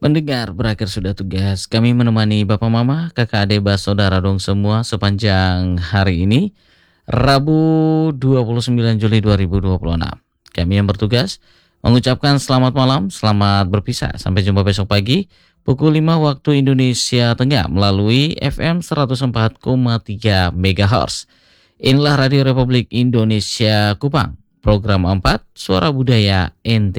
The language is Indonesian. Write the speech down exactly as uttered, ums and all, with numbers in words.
Pendengar, berakhir sudah tugas. Kami menemani Bapak Mama, Kakak Adik, Bas, Saudara dong semua sepanjang hari ini, Rabu dua puluh sembilan Juli dua ribu dua puluh enam. Kami yang bertugas mengucapkan selamat malam, selamat berpisah. Sampai jumpa besok pagi pukul lima waktu Indonesia Tengah melalui F M seratus empat koma tiga MHz. Inilah Radio Republik Indonesia Kupang, program empat Suara Budaya N T.